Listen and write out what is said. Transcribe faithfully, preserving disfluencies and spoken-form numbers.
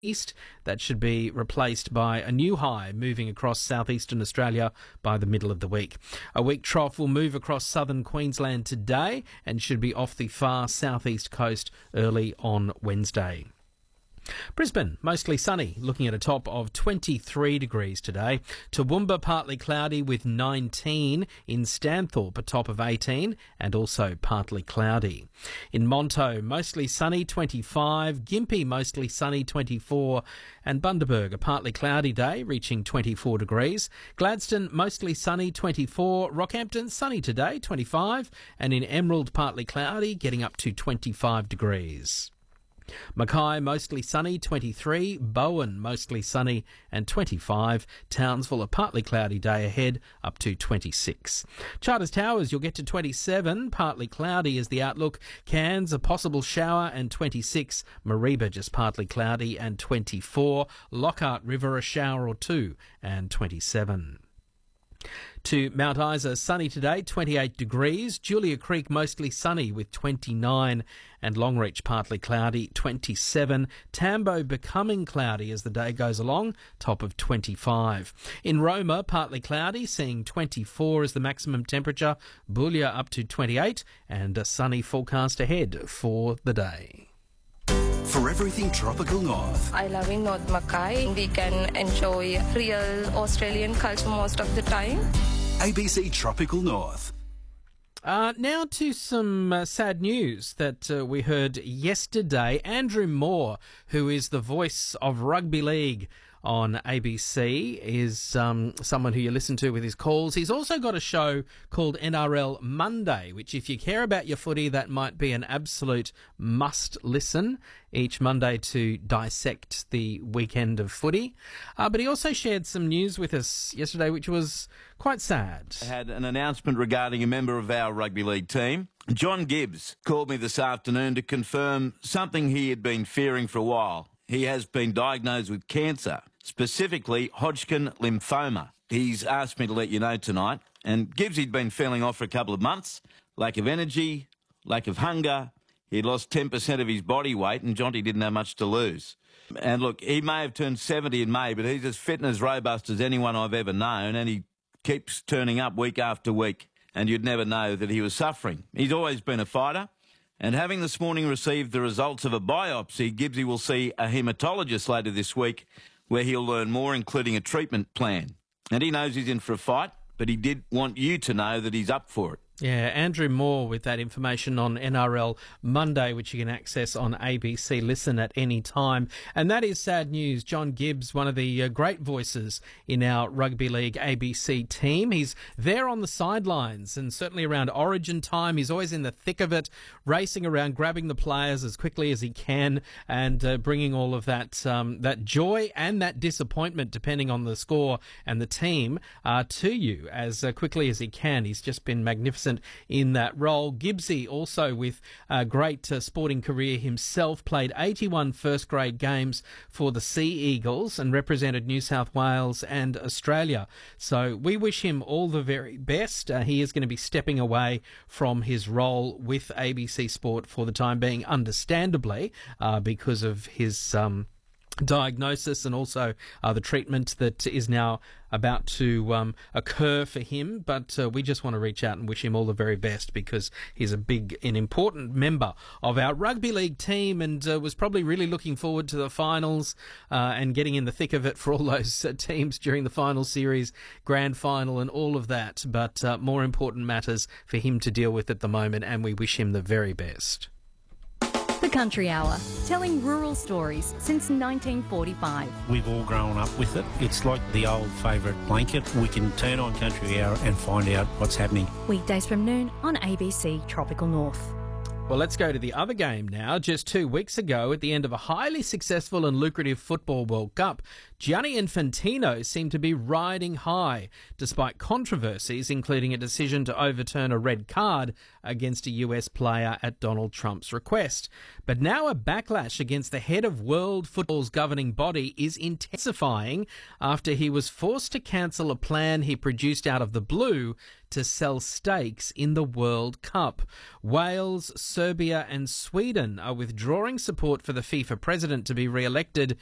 east. That should be replaced by a new high moving across southeastern Australia by the middle of the week. A weak trough will move across southern Queensland today and should be off the far southeast coast early on Wednesday. Brisbane, mostly sunny, looking at a top of twenty-three degrees today. Toowoomba, partly cloudy with nineteen. In Stanthorpe, a top of eighteen and also partly cloudy. In Monto, mostly sunny, twenty-five. Gympie, mostly sunny, twenty-four. And Bundaberg, a partly cloudy day, reaching twenty-four degrees. Gladstone, mostly sunny, twenty-four. Rockhampton, sunny today, twenty-five. And in Emerald, partly cloudy, getting up to twenty-five degrees. Mackay, mostly sunny, twenty-three. Bowen, mostly sunny and twenty-five. Townsville, a partly cloudy day ahead, up to twenty-six. Charters Towers, you'll get to twenty-seven. Partly cloudy is the outlook. Cairns, a possible shower and twenty-six. Mareeba, just partly cloudy and twenty-four. Lockhart River, a shower or two and twenty-seven. To Mount Isa, sunny today, twenty-eight degrees. Julia Creek, mostly sunny with twenty-nine. And Longreach, partly cloudy, twenty-seven. Tambo, becoming cloudy as the day goes along, top of twenty-five. In Roma, partly cloudy, seeing twenty-four as the maximum temperature. Boulia up to twenty-eight, and a sunny forecast ahead for the day. For everything Tropical North. I love in North Mackay. We can enjoy real Australian culture most of the time. A B C Tropical North. Uh, now to some uh, sad news that uh, we heard yesterday. Andrew Moore, who is the voice of rugby league on A B C, is um, someone who you listen to with his calls. He's also got a show called N R L Monday, which if you care about your footy, that might be an absolute must listen each Monday to dissect the weekend of footy. Uh, but he also shared some news with us yesterday, which was quite sad. I had an announcement regarding a member of our rugby league team. John Gibbs called me this afternoon to confirm something he had been fearing for a while. He has been diagnosed with cancer, specifically Hodgkin lymphoma. He's asked me to let you know tonight. And Gibbs, he'd been feeling off for a couple of months. Lack of energy, lack of hunger. He'd lost ten percent of his body weight, and Jonty didn't have much to lose. And look, he may have turned seventy in May, but he's as fit and as robust as anyone I've ever known, and he keeps turning up week after week, and you'd never know that he was suffering. He's always been a fighter. And having this morning received the results of a biopsy, Gibbsy will see a haematologist later this week where he'll learn more, including a treatment plan. And he knows he's in for a fight, but he did want you to know that he's up for it. Yeah, Andrew Moore with that information on N R L Monday, which you can access on A B C Listen at any time. And that is sad news. John Gibbs, one of the uh, great voices in our Rugby League A B C team. He's there on the sidelines and certainly around Origin time. He's always in the thick of it, racing around, grabbing the players as quickly as he can and uh, bringing all of that um, that joy and that disappointment, depending on the score and the team, uh, to you as uh, quickly as he can. He's just been magnificent in that role. Gibbsy, also with a great uh, sporting career himself, played eighty-one first-grade games for the Sea Eagles and represented New South Wales and Australia. So we wish him all the very best. Uh, he is going to be stepping away from his role with A B C Sport for the time being, understandably, uh, because of his Um, diagnosis and also uh, the treatment that is now about to um, occur for him. But uh, we just want to reach out and wish him all the very best because he's a big and important member of our rugby league team and uh, was probably really looking forward to the finals uh, and getting in the thick of it for all those uh, teams during the final series, grand final and all of that. But uh, more important matters for him to deal with at the moment, and we wish him the very best. The Country Hour, telling rural stories since nineteen forty-five. We've all grown up with it. It's like the old favourite blanket. We can turn on Country Hour and find out what's happening. Weekdays from noon on A B C Tropical North. Well, let's go to the other game now. Just two weeks ago, at the end of a highly successful and lucrative Football World Cup, Gianni Infantino seemed to be riding high, despite controversies, including a decision to overturn a red card against a U S player at Donald Trump's request. But now a backlash against the head of world football's governing body is intensifying after he was forced to cancel a plan he produced out of the blue to sell stakes in the World Cup. Wales, Serbia and Sweden are withdrawing support for the FIFA president to be re-elected